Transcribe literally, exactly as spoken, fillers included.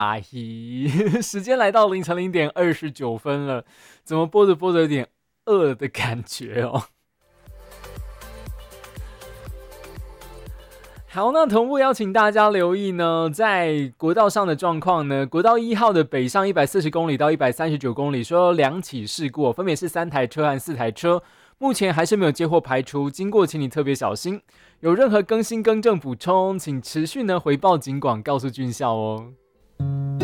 阿姨，时间来到凌晨零点二十九分了，怎么播着播着有点饿的感觉哦？好，那同步邀请大家留意呢，在国道上的状况呢，国道一号的北上一百四十公里到一百三十九公里，说有两起事故，分别是三台车和四台车，目前还是没有接获排除，经过请你特别小心。有任何更新更正补充，请持续呢回报警广，告诉军校哦。